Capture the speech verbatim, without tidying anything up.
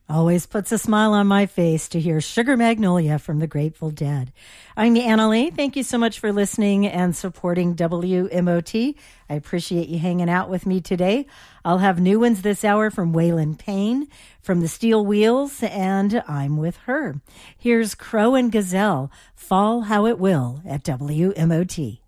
Always puts a smile on my face to hear Sugar Magnolia from the Grateful Dead. I'm Anna Lee. Thank you so much for listening and supporting W M O T. I appreciate you hanging out with me today. I'll have new ones this hour from Waylon Payne, from the Steel Wheels, and I'm with her. Here's Crow and Gazelle, Fall How It Will at W M O T.